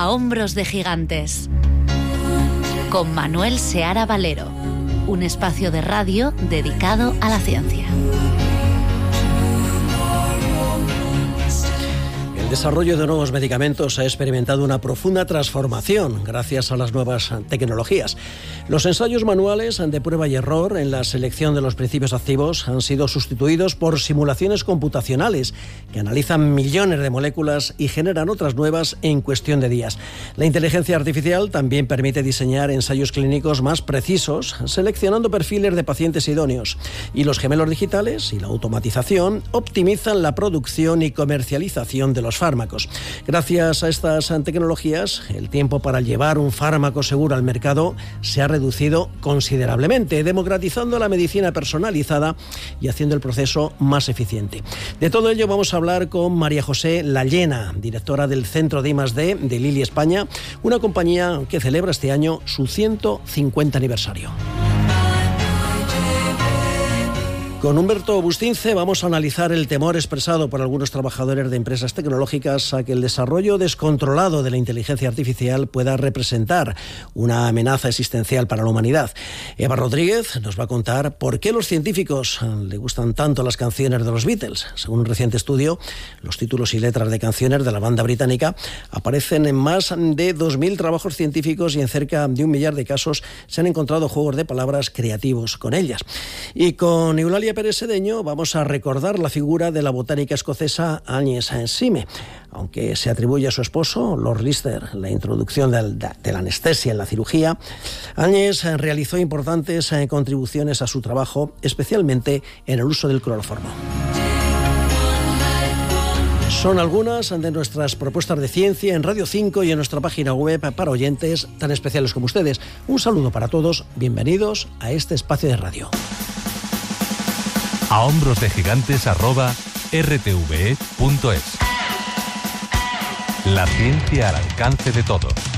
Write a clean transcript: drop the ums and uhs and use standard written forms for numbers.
A hombros de gigantes, con Manuel Seara Valero, un espacio de radio dedicado a la ciencia. El desarrollo de nuevos medicamentos ha experimentado una profunda transformación gracias a las nuevas tecnologías. Los ensayos manuales de prueba y error en la selección de los principios activos han sido sustituidos por simulaciones computacionales que analizan millones de moléculas y generan otras nuevas en cuestión de días. La inteligencia artificial también permite diseñar ensayos clínicos más precisos, seleccionando perfiles de pacientes idóneos. Y los gemelos digitales y la automatización optimizan la producción y comercialización de los fármacos. Gracias a estas tecnologías, el tiempo para llevar un fármaco seguro al mercado se ha reducido considerablemente, democratizando la medicina personalizada y haciendo el proceso más eficiente. De todo ello vamos a hablar con María José Lallena, directora del Centro de I+D de Lilly España, una compañía que celebra este año su 150 aniversario. Con Humberto Bustince vamos a analizar el temor expresado por algunos trabajadores de empresas tecnológicas a que el desarrollo descontrolado de la inteligencia artificial pueda representar una amenaza existencial para la humanidad. Eva Rodríguez nos va a contar por qué los científicos le gustan tanto las canciones de los Beatles. Según un reciente estudio, los títulos y letras de canciones de la banda británica aparecen en más de 2.000 trabajos científicos y en cerca de 1 millar de casos se han encontrado juegos de palabras creativos con ellas. Y con Eulalia Pérez Sedeño vamos a recordar la figura de la botánica escocesa Agnes Sime. Aunque se atribuye a su esposo, Lord Lister, la introducción de la anestesia en la cirugía, Agnes realizó importantes contribuciones a su trabajo, especialmente en el uso del cloroformo. Son algunas de nuestras propuestas de ciencia en Radio 5 y en nuestra página web para oyentes tan especiales como ustedes. Un saludo para todos, bienvenidos a este espacio de radio. A hombros de gigantes @rtve.es. La ciencia al alcance de todos.